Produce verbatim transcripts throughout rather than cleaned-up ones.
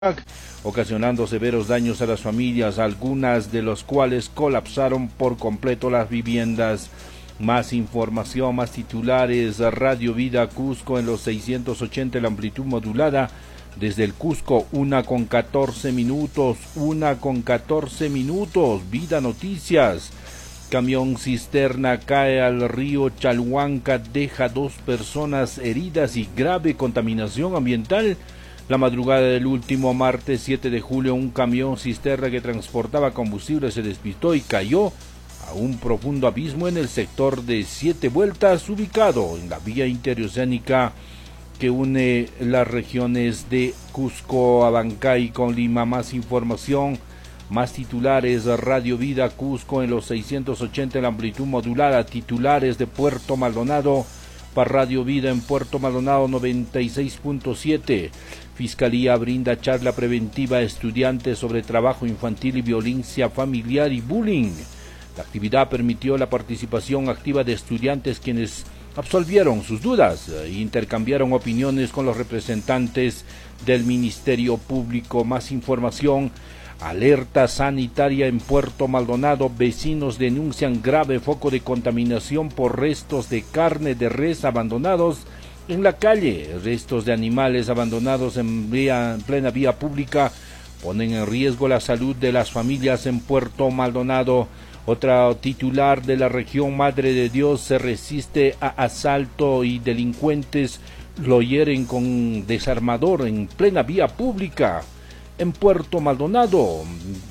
ocasionando severos daños a las familias, algunas de las cuales colapsaron por completo las viviendas. Más información, más titulares. Radio Vida Cusco en los seiscientos ochenta, la amplitud modulada desde el Cusco, una con catorce minutos, una con catorce minutos. Vida Noticias. Camión cisterna cae al río Chalhuanca, deja dos personas heridas y grave contaminación ambiental. La madrugada del último martes siete de julio, un camión cisterna que transportaba combustible se despistó y cayó a un profundo abismo en el sector de Siete Vueltas, ubicado en la vía interoceánica que une las regiones de Cusco, Abancay con Lima. Más información, más titulares. Radio Vida Cusco en los seiscientos ochenta, en la amplitud modulada. Titulares de Puerto Maldonado para Radio Vida en Puerto Maldonado noventa y seis punto siete. Fiscalía brinda charla preventiva a estudiantes sobre trabajo infantil y violencia familiar y bullying. La actividad permitió la participación activa de estudiantes quienes absolvieron sus dudas e intercambiaron opiniones con los representantes del Ministerio Público. Más información. Alerta sanitaria en Puerto Maldonado. Vecinos denuncian grave foco de contaminación por restos de carne de res abandonados en la calle. Restos de animales abandonados en, vía, en plena vía pública ponen en riesgo la salud de las familias en Puerto Maldonado. Otra titular de la región Madre de Dios se resiste a asalto y delincuentes lo hieren con desarmador en plena vía pública. En Puerto Maldonado,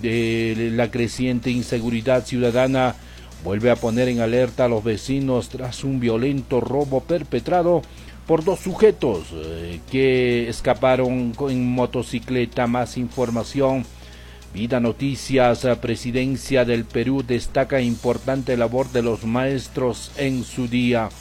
eh, la creciente inseguridad ciudadana vuelve a poner en alerta a los vecinos tras un violento robo perpetrado por dos sujetos eh, que escaparon en motocicleta. Más información. Vida Noticias. Presidencia del Perú destaca importante labor de los maestros en su día.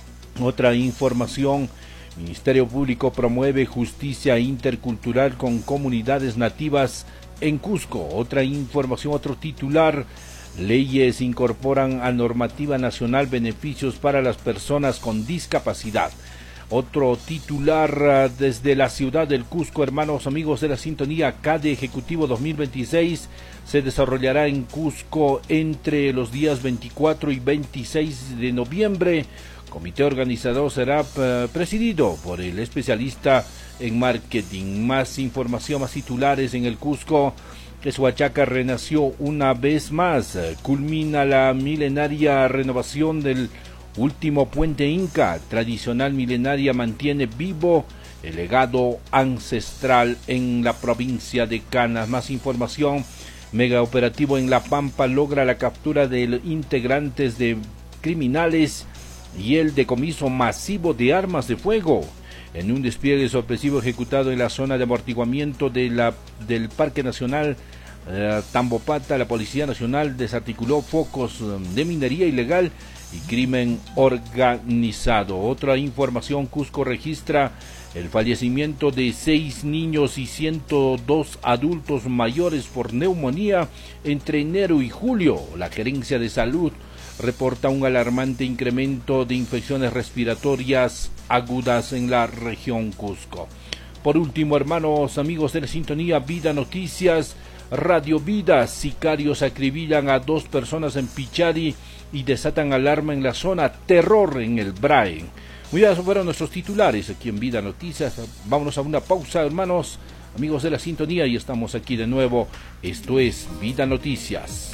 Otra información. Ministerio Público promueve justicia intercultural con comunidades nativas en Cusco. Otra información, otro titular. Leyes incorporan a normativa nacional beneficios para las personas con discapacidad. Otro titular desde la ciudad del Cusco, hermanos amigos de la sintonía. CADE Ejecutivo dos mil veintiséis se desarrollará en Cusco entre los días veinticuatro y veintiséis de noviembre. Comité organizador será uh, presidido por el especialista en marketing. Más información, más titulares en el Cusco. Huachaca renació una vez más. Culmina la milenaria renovación del último puente inca. Tradicional milenaria mantiene vivo el legado ancestral en la provincia de Canas. Más información. Mega operativo en La Pampa logra la captura de integrantes de criminales y el decomiso masivo de armas de fuego. En un despliegue sorpresivo ejecutado en la zona de amortiguamiento de la, del Parque Nacional eh, Tambopata, la Policía Nacional desarticuló focos de minería ilegal y crimen organizado. Otra información. Cusco registra el fallecimiento de seis niños y ciento dos adultos mayores por neumonía entre enero y julio. La Gerencia de Salud reporta un alarmante incremento de infecciones respiratorias agudas en la región Cusco. Por último, hermanos amigos de la sintonía, Vida Noticias, Radio Vida. Sicarios acribillan a dos personas en Pichari y desatan alarma en la zona. Terror en el Braen. Muy bien, esos fueron nuestros titulares aquí en Vida Noticias. Vámonos a una pausa, hermanos amigos de la sintonía, y estamos aquí de nuevo. Esto es Vida Noticias.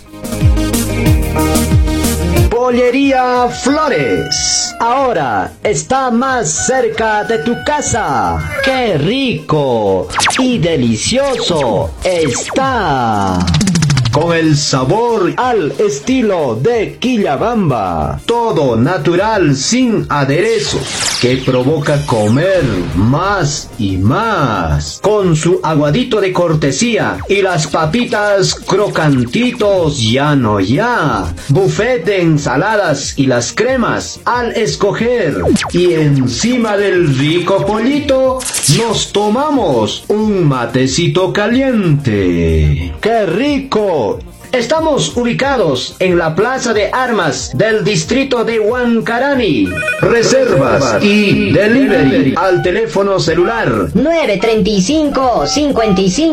Pollería Flores, ahora está más cerca de tu casa. ¡Qué rico y delicioso está! Con el sabor al estilo de Quillabamba. Todo natural sin aderezos, que provoca comer más y más. Con su aguadito de cortesía y las papitas crocantitos ya no ya. Buffet de ensaladas y las cremas al escoger. Y encima del rico pollito nos tomamos un matecito caliente. ¡Qué rico Estamos ubicados en la Plaza de Armas del distrito de Huancarani. Reservas y delivery al teléfono celular nueve treinta y cinco, cincuenta y cinco